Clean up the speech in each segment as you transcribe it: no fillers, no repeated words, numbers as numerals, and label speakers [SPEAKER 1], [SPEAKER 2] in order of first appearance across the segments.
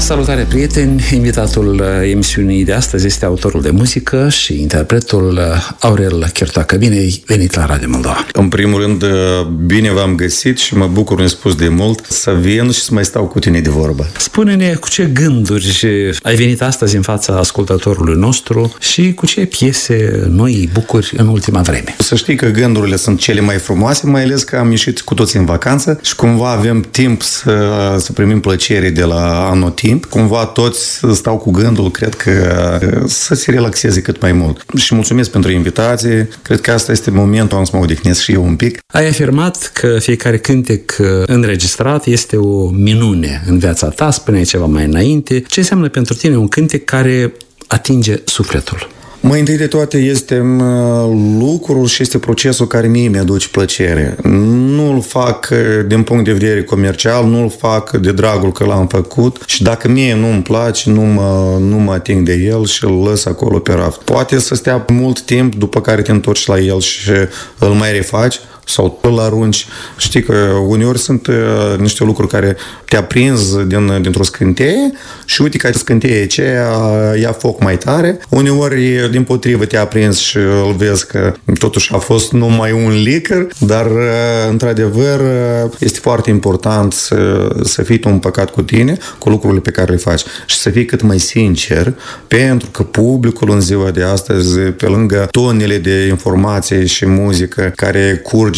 [SPEAKER 1] Salutare, prieteni! Invitatul emisiunii de astăzi este autorul de muzică și interpretul Aurel Chirtoacă. Bine ai venit la Radio Moldova!
[SPEAKER 2] În primul rând, bine v-am găsit și mă bucur nespus de mult să vin și să mai stau cu tine de vorbă.
[SPEAKER 1] Spune-ne cu ce gânduri ai venit astăzi în fața ascultătorului nostru și cu ce piese noi bucuri în ultima vreme.
[SPEAKER 2] Să știi că gândurile sunt cele mai frumoase, mai ales că am ieșit cu toți în vacanță și cumva avem timp să primim plăcere de la anotimp. Cumva toți stau cu gândul, cred că să se relaxeze cât mai mult. Și mulțumesc pentru invitație. Cred că asta este momentul să mă odihnesc și eu un pic.
[SPEAKER 1] Ai afirmat că fiecare cântec înregistrat este o minune în viața ta, spuneai ceva mai înainte. Ce înseamnă pentru tine un cântec care atinge sufletul?
[SPEAKER 2] Mai întâi de toate este lucrul și este procesul care mie mi-aduce plăcere. Nu-l fac din punct de vedere comercial, nu-l fac de dragul că l-am făcut și dacă mie nu-mi place, nu mă ating de el și îl lăs acolo pe raft. Poate să stea mult timp, după care te întorci la el și îl mai refaci sau îl arunci. Știi că uneori sunt niște lucruri care te-a prins dintr-o scânteie și uite că scânteie aceea ia foc mai tare. Uneori, dimpotrivă, te-a prins și îl vezi că totuși a fost numai un licăr, dar într-adevăr este foarte important să fii tu împăcat cu tine, cu lucrurile pe care le faci și să fii cât mai sincer, pentru că publicul în ziua de astăzi, pe lângă tonele de informație și muzică care curge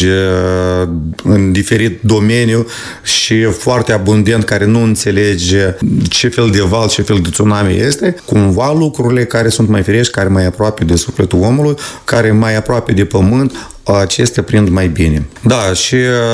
[SPEAKER 2] în diferit domeniu și foarte abundent, care nu înțelege ce fel de val, ce fel de tsunami este, cumva lucrurile care sunt mai firești, care mai aproape de sufletul omului, care mai aproape de pământ, acestea prind mai bine. Da, și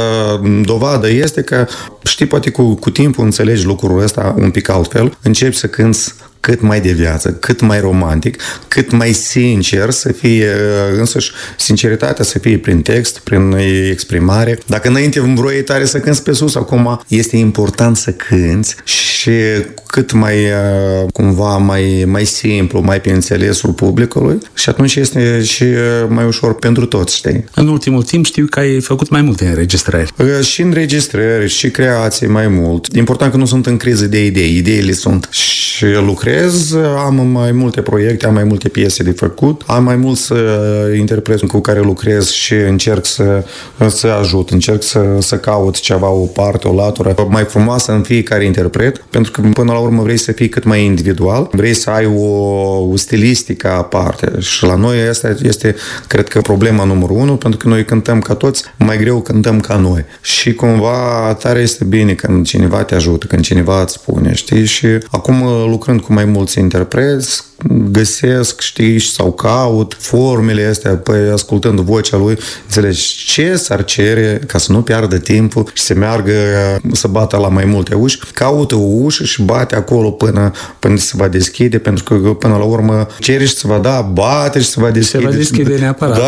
[SPEAKER 2] dovadă este că, știi, poate cu timpul înțelegi lucrul ăsta un pic altfel, începi să cânti cât mai de viață, cât mai romantic, cât mai sincer, să fie însăși sinceritatea să fie prin text, prin exprimare. Dacă înainte vroiai tare să cânti pe sus, acum este important să cânti și cât mai cumva mai simplu, mai pe înțelesul publicului și atunci este și mai ușor pentru toți, știi?
[SPEAKER 1] În ultimul timp știu că ai făcut mai multe înregistrări.
[SPEAKER 2] Și înregistrări, și creații mai mult. Important că nu sunt în criză de idei. Ideile sunt și lucrez, am mai multe proiecte, am mai multe piese de făcut, am mai mulți interpreți cu care lucrez și încerc să ajut, încerc să caut ceva, o parte, o latură mai frumoasă în fiecare interpret, pentru că până la urmă vrei să fii cât mai individual, vrei să ai o stilistică aparte și la noi asta este, cred că, problema numărul 1, pentru că noi cântăm ca toți, mai greu cântăm ca noi și cumva tare este bine când cineva te ajută, când cineva îți spune, știi, și acum lucrând cu mai mulți interpreți, găsesc, știi, sau caut formele astea, păi ascultând vocea lui, înțelegi ce s-ar cere ca să nu piardă timpul și să meargă, să bată la mai multe uși, caută o ușă și bate acolo până se va deschide, pentru că până la urmă cere și se va da, bate și se va deschide.
[SPEAKER 1] Se va deschide neapărat.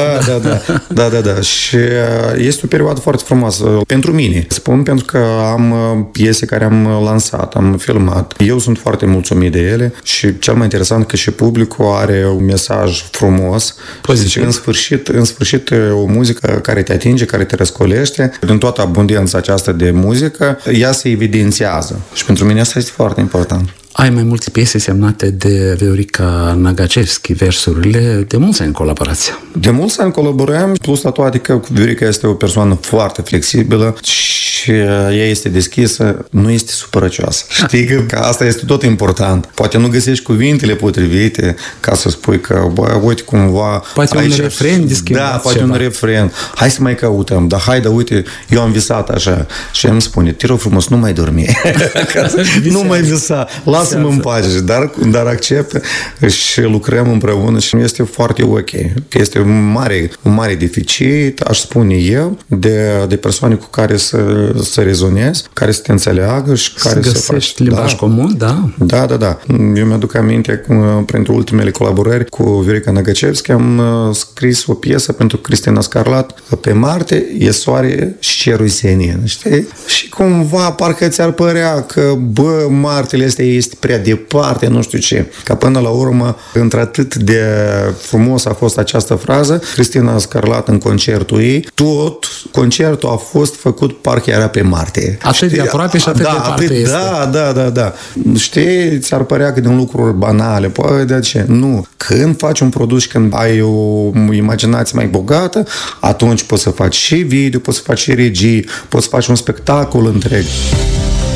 [SPEAKER 2] Da. Și este o perioadă foarte frumoasă pentru mine. Spun pentru că am piese care am lansat, am filmat. Eu sunt foarte mulțumit de ele și cel mai interesant că și publicul are un mesaj frumos. Pozitiv. În sfârșit o muzică care te atinge, care te răscolește. Din toată abundența aceasta de muzică, ea se evidențiază. Și pentru mine asta este foarte important.
[SPEAKER 1] Ai mai multe piese semnate de Viorica Nagacevski, versurile. De mulți ani în colaborație.
[SPEAKER 2] De mulți ani colaborăm, plus la toate că Viorica este o persoană foarte flexibilă și ea este deschisă, nu este supărăcioasă. Știi că asta este tot important. Poate nu găsești cuvintele potrivite ca să spui că, bă, uite cumva...
[SPEAKER 1] Poate aici, un refren de schimbat.
[SPEAKER 2] Da, poate un refren. Hai să mai căutăm. Dar uite, eu am visat așa. Și îmi spune, te rog frumos, nu mai dormi. Nu mai visa. Lasă-mă în pace, dar accept și lucrăm împreună și este foarte ok. Este un mare deficit, aș spune eu, de persoane cu care să rezonezi, care să te înțeleagă și care să
[SPEAKER 1] găsești limbaj comun, da?
[SPEAKER 2] Da. Eu mi-aduc aminte, printre ultimele colaborări cu Viorica Nagacevski, am scris o piesă pentru Cristina Scarlat, Pe Marte e soare și cerul senin, știi? Și cumva parcă ți-ar părea că, bă, Martele astea este prea departe, nu știu ce. Ca până la urmă, într-atât de frumos a fost această frază, Cristina Scarlat în concertul ei, tot concertul a fost făcut parcă era pe Marte.
[SPEAKER 1] Atât de aproape și atât de departe este.
[SPEAKER 2] Da. Știi, ți-ar părea că din lucruri banale, păi, de ce? Nu. Când faci un produs și când ai o imaginație mai bogată, atunci poți să faci și video, poți să faci și regii, poți să faci un spectacol întreg.